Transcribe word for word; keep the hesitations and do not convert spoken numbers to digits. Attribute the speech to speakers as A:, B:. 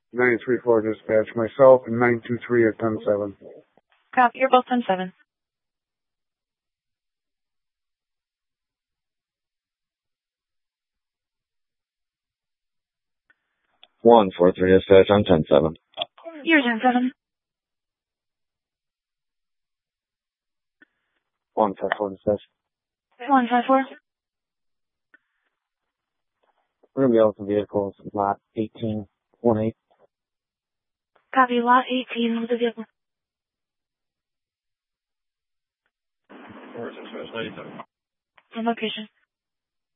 A: nine three four dispatch. Myself and nine two three at ten seven.
B: Copy, you're both ten seven.
C: one four three dispatch, I'm ten seven.
B: You're ten seven.
C: one five four dispatch.
B: one five four.
C: We're going to be able to vehicles, lot eighteen, one eight.
B: Copy, lot eighteen with the vehicle. On location.